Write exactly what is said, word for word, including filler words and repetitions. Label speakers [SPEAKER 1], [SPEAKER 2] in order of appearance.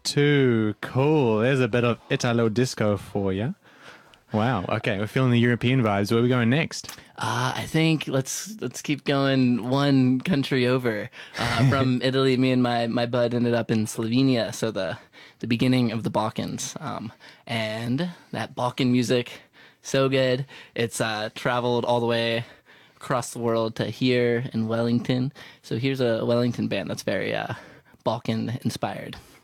[SPEAKER 1] two. Cool. There's a bit of Italo disco for you. Wow. Okay, we're feeling the European vibes. Where are we going next?
[SPEAKER 2] Uh, I think let's let's keep going one country over. Uh, from Italy, me and my, my bud ended up in Slovenia, so the the beginning of the Balkans. Um, and that Balkan music, so good. It's uh, traveled all the way across the world to here in Wellington. So here's a Wellington band that's very uh, Balkan inspired.